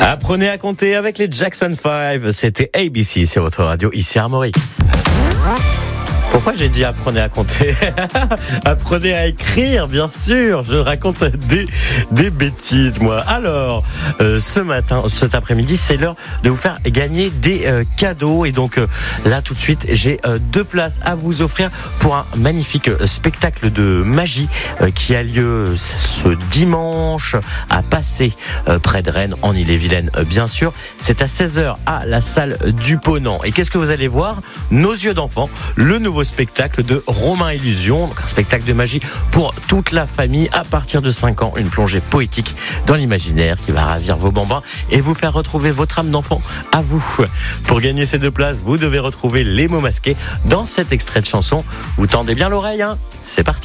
Apprenez à compter avec les Jackson 5. C'était ABC sur votre radio, ici Armorique. Pourquoi j'ai dit apprenez à compter? Apprenez à écrire, bien sûr. Je raconte des bêtises, moi. Alors, cet après-midi, c'est l'heure de vous faire gagner des cadeaux. Et donc, là, tout de suite, j'ai 2 places à vous offrir pour un magnifique spectacle de magie qui a lieu ce dimanche à Passé, près de Rennes, en Ille-et-Vilaine, bien sûr. C'est à 16h à la salle du Ponant. Et qu'est-ce que vous allez voir? Nos yeux d'enfant, le nouveau spectacle de Romain Illusion, donc un spectacle de magie pour toute la famille à partir de 5 ans, une plongée poétique dans l'imaginaire qui va ravir vos bambins et vous faire retrouver votre âme d'enfant à vous. Pour gagner ces 2 places, vous devez retrouver les mots masqués dans cet extrait de chanson. Vous tendez bien l'oreille, hein? C'est parti.